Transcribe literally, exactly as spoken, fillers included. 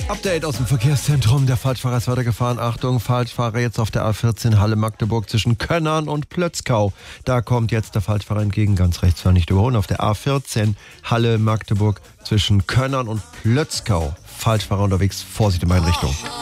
Update aus dem Verkehrszentrum. Der Falschfahrer ist weitergefahren. Achtung, Falschfahrer jetzt auf der A vierzehn Halle-Magdeburg zwischen Könnern und Plötzkau. Da kommt jetzt der Falschfahrer entgegen. Ganz rechts war nicht überholen. Auf der A vierzehn Halle-Magdeburg zwischen Könnern und Plötzkau. Falschfahrer unterwegs. Vorsicht in meine Richtung.